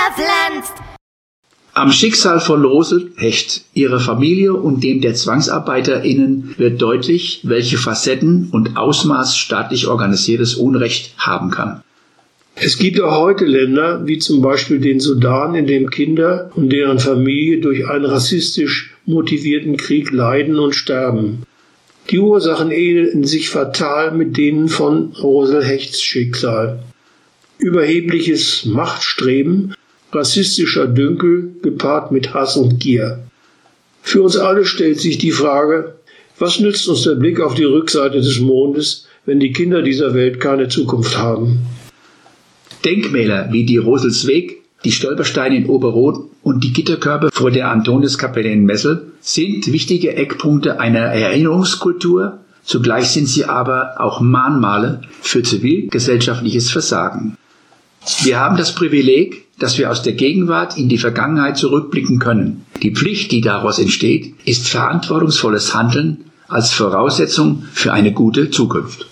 pflanzt. Am Schicksal von Rosel Hecht, ihrer Familie und dem der ZwangsarbeiterInnen wird deutlich, welche Facetten und Ausmaß staatlich organisiertes Unrecht haben kann. Es gibt auch heute Länder, wie zum Beispiel den Sudan, in dem Kinder und deren Familie durch einen rassistisch motivierten Krieg leiden und sterben. Die Ursachen ähneln sich fatal mit denen von Rosel Hechts Schicksal. Überhebliches Machtstreben, rassistischer Dünkel gepaart mit Hass und Gier. Für uns alle stellt sich die Frage, was nützt uns der Blick auf die Rückseite des Mondes, wenn die Kinder dieser Welt keine Zukunft haben? Denkmäler wie die Roselsweg, die Stolpersteine in Oberroth und die Gitterkörbe vor der Antoniuskapelle in Messel sind wichtige Eckpunkte einer Erinnerungskultur, zugleich sind sie aber auch Mahnmale für zivilgesellschaftliches Versagen. Wir haben das Privileg, dass wir aus der Gegenwart in die Vergangenheit zurückblicken können. Die Pflicht, die daraus entsteht, ist verantwortungsvolles Handeln als Voraussetzung für eine gute Zukunft.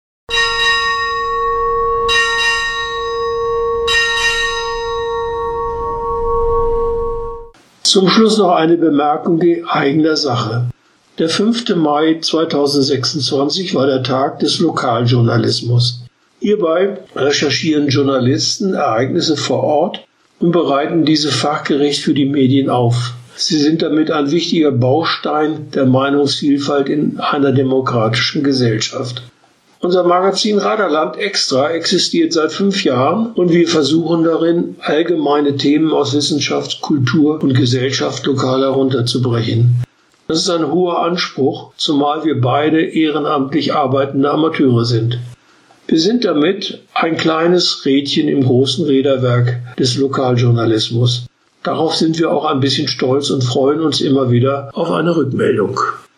Zum Schluss noch eine Bemerkung in eigener Sache. Der 5. Mai 2026 war der Tag des Lokaljournalismus. Hierbei recherchieren Journalisten Ereignisse vor Ort und bereiten diese fachgerecht für die Medien auf. Sie sind damit ein wichtiger Baustein der Meinungsvielfalt in einer demokratischen Gesellschaft. Unser Magazin Raderland Extra existiert seit 5 Jahren und wir versuchen darin, allgemeine Themen aus Wissenschaft, Kultur und Gesellschaft lokal herunterzubrechen. Das ist ein hoher Anspruch, zumal wir beide ehrenamtlich arbeitende Amateure sind. Wir sind damit ein kleines Rädchen im großen Räderwerk des Lokaljournalismus. Darauf sind wir auch ein bisschen stolz und freuen uns immer wieder auf eine Rückmeldung.